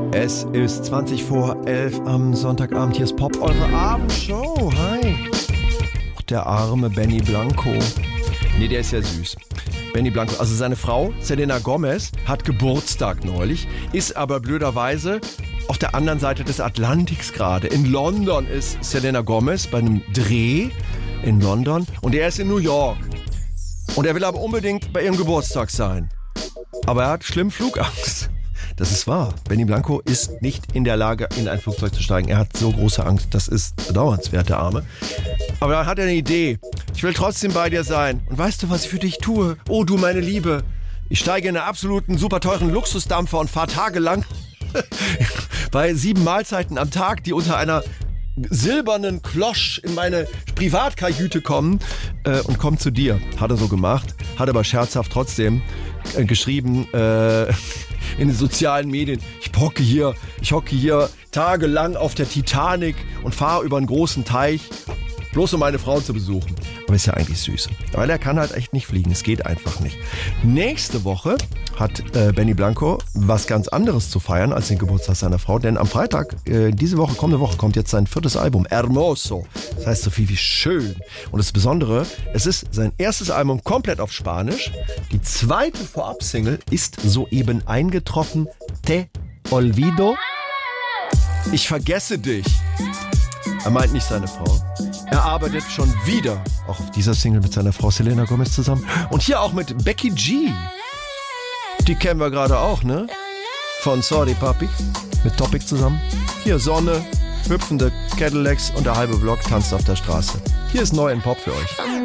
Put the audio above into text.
Es ist 20 vor 11 am Sonntagabend. Hier ist Pop, eure Abendshow. Hi. Der arme Benny Blanco. Nee, der ist ja süß. Benny Blanco, also seine Frau, Selena Gomez, hat Geburtstag neulich, ist aber blöderweise auf der anderen Seite des Atlantiks gerade. In London ist Selena Gomez bei einem Dreh in London und er ist in New York. Und er will aber unbedingt bei ihrem Geburtstag sein. Aber er hat schlimm Flugangst. Das ist wahr. Benny Blanco ist nicht in der Lage, in ein Flugzeug zu steigen. Er hat so große Angst. Das ist bedauernswert, der Arme. Aber dann hat er eine Idee. Ich will trotzdem bei dir sein. Und weißt du, was ich für dich tue? Oh, du meine Liebe. Ich steige in einen absoluten, super teuren Luxusdampfer und fahre tagelang bei 7 Mahlzeiten am Tag, die unter einer silbernen Klosch in meine Privatkajüte kommen und komme zu dir. Hat er so gemacht. Hat aber scherzhaft trotzdem geschrieben in den sozialen Medien. Ich hocke hier tagelang auf der Titanic und fahre über einen großen Teich, bloß um meine Frau zu besuchen. Aber ist ja eigentlich süß. Weil er kann halt echt nicht fliegen. Es geht einfach nicht. Nächste Woche hat Benny Blanco was ganz anderes zu feiern als den Geburtstag seiner Frau. Denn am Freitag, kommende Woche, kommt jetzt sein 4. Album, Hermoso. Das heißt so viel wie schön. Und das Besondere, es ist sein erstes Album komplett auf Spanisch. Die zweite Vorab-Single ist soeben eingetroffen. Te olvido. Ich vergesse dich. Er meint nicht seine Frau. Er arbeitet schon wieder auch auf dieser Single mit seiner Frau Selena Gomez zusammen. Und hier auch mit Becky G. Die kennen wir gerade auch, ne? Von Sorry Papi. Mit Topic zusammen. Hier Sonne, hüpfende Cadillacs und der halbe Block tanzt auf der Straße. Hier ist neu in Pop für euch.